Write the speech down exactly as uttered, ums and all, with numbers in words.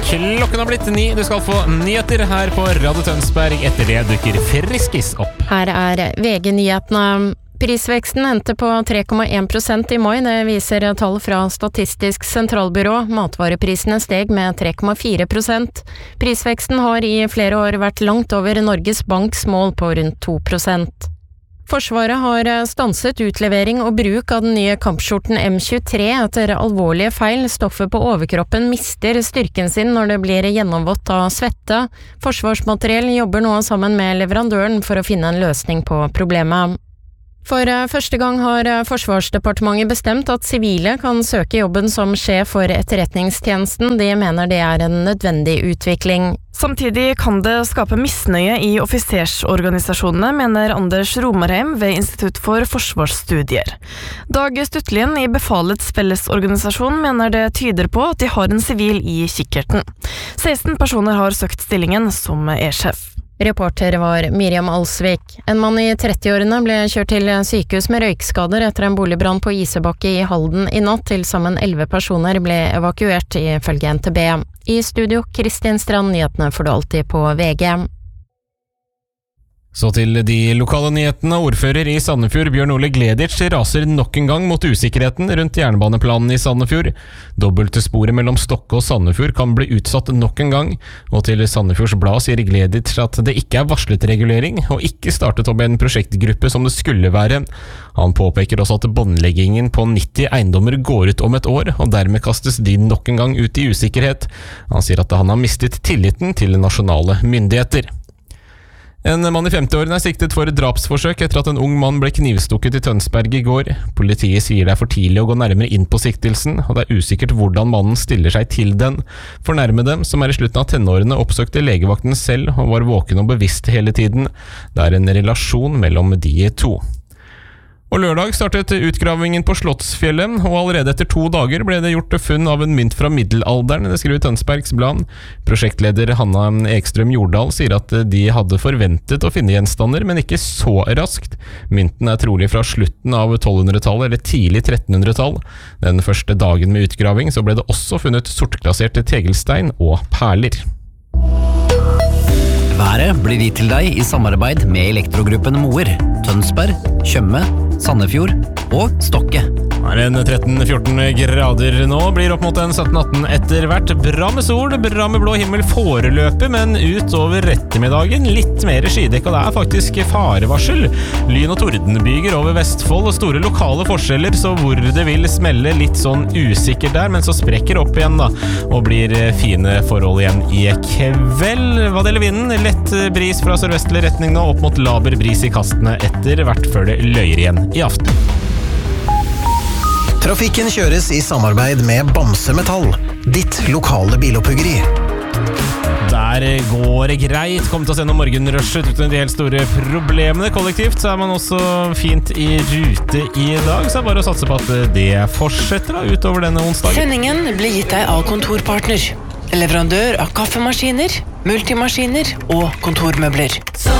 Klokken har blitt ni. Du skal få nyheter her på Radio Tønsberg. Etter det dukker Friskis opp. Her er V G-nyhetene. Prisveksten endte på tre komma en prosent i mai. Det viser tall fra Statistisk sentralbyrå. Matvareprisene steg med tre komma fire prosent. Prisveksten har i flere år vært langt over Norges Banks mål på rundt to prosent. Forsvaret har stanset utlevering og bruk av den nye kampskjorten M tjuetre etter alvorlige feil. Stoffet på overkroppen mister styrken sin når det blir gjennomvått av svette. Forsvarsmateriell jobber nå sammen med leverandøren for å finne en løsning på problemet. For første gang har Forsvarsdepartementet bestemt at sivile kan søke jobben som sjef for etterretningstjenesten. De mener det er en nødvendig utvikling. Samtidig kan det skape misnøye i offisersorganisasjonene, mener Anders Romarheim ved Institutt for Forsvarsstudier. Dag Stuttlien i Befalets fellesorganisasjon mener det tyder på at de har en sivil i kikkerten. seksten personer har søkt stillingen som E-sjef. Reporter var Miriam Alsvik. En mann i trettiårene ble kjørt til sykehus med røykskader etter en boligbrann på Isebakke i Halden i natt. Til sammen elleve personer ble evakuert, ifølge N T B. I studio, Kristin Strand, nyhetene får du alltid på V G. Så til de lokale nyhetene. Ordfører i Sandefjord, Bjørn Ole Gleditsch, raser nok en gang mot usikkerheten rundt jernbaneplanen i Sandefjord. Dobbeltsporet mellom Stokke og Sandefjord kan bli utsatt nok en gang, og til Sandefjords Blad sier Gleditsch at det ikke er varslet regulering, og ikke startet opp en prosjektgruppe som det skulle være. Han påpeker også at båndleggingen på nitti eiendommer går ut om et år, og dermed kastes de nok en gang ut i usikkerhet. Han sier at han har mistet tilliten til nasjonale myndigheter. En mann i femti-årene er siktet for drapsforsøk etter at en ung mann ble knivstukket i Tønsberg i går. Politiet sier det er for tidlig å gå nærmere inn på siktelsen, og det er usikkert hvordan mannen stiller seg til den. Fornærmede, som er i slutten av tenårene, oppsøkte legevakten selv og var våken og bevisst hele tiden. Det er en relasjon mellom de to. Og lørdag startet utgravingen på Slottsfjellet, og allerede etter to dager ble det gjort funn av en mynt fra middelalderen, det skriver Tønsbergs Blad. Prosjektleder Hanna Ekstrøm Jordal sier at de hadde forventet å finne gjenstander, men ikke så raskt. Mynten er trolig fra slutten av tolvhundretallet eller tidlig trettenhundretall. Den første dagen med utgraving så ble det også funnet sortklasserte tegelstein og perler. Været blir gitt til deg i samarbeid med Elektrogruppen Moer, Tønsberg, Tjøme, Sandefjord og Stokke. Det er en tretten til fjorten grader nå, blir opp mot en sytten til atten etter hvert. Bra med sol, bra med blå himmel foreløpig, men utover ettermiddagen litt mer skydekk, og det er faktisk farevarsel. Lyn- og tordenbyger over Vestfold, og store lokale forskjeller, så hvor det vil smelle litt sånn usikkert der, men så sprekker opp igjen da, og blir fine forhold igjen i kveld. Hva deler vinden? Lett bris fra sørvestlig retning nå, opp mot laber bris i kastene etter hvert før det løyer igjen i aften. Trafikken kjøres i samarbeid med Bamse Metall, ditt lokale biloppuggeri. Der går det greit. Kom til oss gjennom morgenrushet uten de helt store problemene. Kollektivt så er man også fint i rute i dag, så er det bare å satse på at det fortsetter da, utover denne onsdagen. Sendingen blir gitt deg av Kontorpartner, leverandør av kaffemaskiner, multimaskiner og kontormøbler.